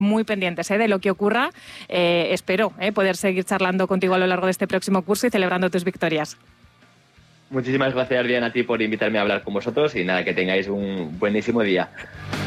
muy pendientes de lo que ocurra. Espero poder seguir charlando contigo a lo largo de este próximo curso y celebrando tus victorias. Muchísimas gracias, Diana, a ti por invitarme a hablar con vosotros y nada, que tengáis un buenísimo día.